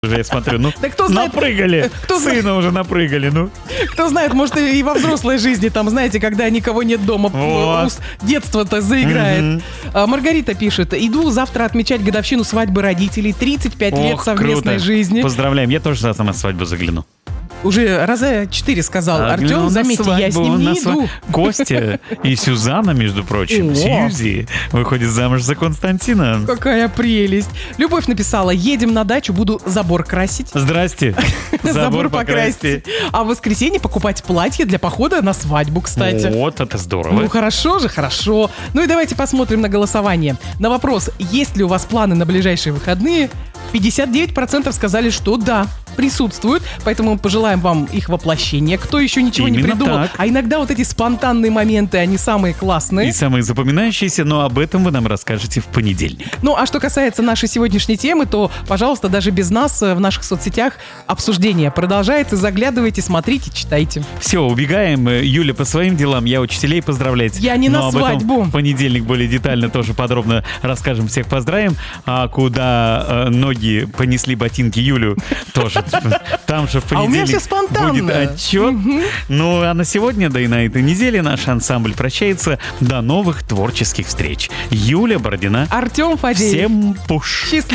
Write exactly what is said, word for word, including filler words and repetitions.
Уже я смотрю, ну, да кто знает, напрыгали, кто сына знает, уже напрыгали, ну. Кто знает, может, и во взрослой жизни, там, знаете, когда никого нет дома, Вот. детство-то заиграет. Мгм. А, Маргарита пишет: иду завтра отмечать годовщину свадьбы родителей, тридцать пять лет Ох, совместной круто. жизни. Поздравляем, я тоже завтра на свадьбу загляну. Уже раза четыре сказал А, Артем, ну, на заметьте, я с свадьбу, ним на не сва- иду. Костя и Сюзанна, между прочим, О. Сьюзи, выходит замуж за Константина. Какая прелесть. Любовь написала: едем на дачу, буду забор красить. Здрасте. Забор покрасьте. А в воскресенье покупать платье для похода на свадьбу, кстати. Вот, это Ну, здорово. хорошо же, хорошо. Ну и давайте посмотрим на голосование. На вопрос, есть ли у вас планы на ближайшие выходные, пятьдесят девять процентов сказали, что да, присутствуют. Поэтому мы пожелаем вам их воплощения. Кто еще ничего не Именно придумал. так. А иногда вот эти спонтанные моменты, они самые классные. И самые запоминающиеся, но об этом вы нам расскажете в понедельник. Ну, а что касается нашей сегодняшней темы, то, пожалуйста, даже без нас э, в наших соцсетях обсуждение продолжается. Заглядывайте, смотрите, читайте. Все, убегаем. Юля по своим делам, я учителей поздравлять. Я не Но на об этом свадьбу. в понедельник более детально тоже подробно расскажем, всех поздравим. А куда э, ноги понесли ботинки Юлю, тоже там же в А у меня понедельник всё спонтанно. будет отчет. Ну, а на сегодня, да и на этой неделе наш ансамбль прощается. До новых творческих встреч. Юля Бородина. Артем Фадеев. Всем пуш. Счастливо.